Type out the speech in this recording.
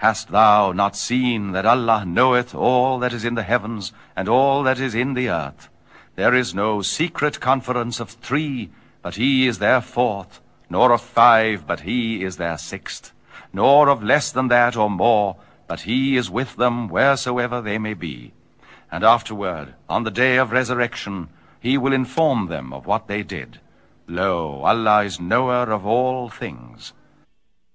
Hast thou not seen that Allah knoweth all that is in the heavens and all that is in the earth? There is no secret conference of 3, but he is their 4th, nor of 5, but he is their 6th, nor of less than that or more, but he is with them wheresoever they may be. And afterward, on the day of resurrection, he will inform them of what they did. Lo, Allah is knower of all things.